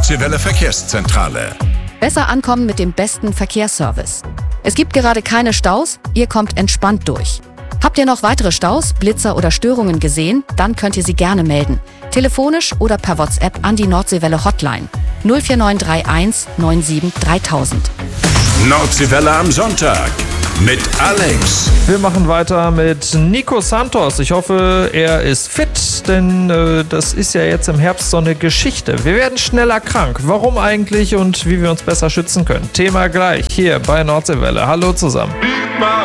Nordseewelle Verkehrszentrale. Besser ankommen mit dem besten Verkehrsservice. Es gibt gerade keine Staus, ihr kommt entspannt durch. Habt ihr noch weitere Staus, Blitzer oder Störungen gesehen? Dann könnt ihr sie gerne melden. Telefonisch oder per WhatsApp an die Nordseewelle Hotline 04931 97 3000. Nordseewelle am Sonntag mit Alex. Wir machen weiter mit Nico Santos. Ich hoffe, er ist fit, denn das ist ja jetzt im Herbst so eine Geschichte. Wir werden schneller krank. Warum eigentlich und wie wir uns besser schützen können? Thema gleich hier bei Nordseewelle. Hallo zusammen.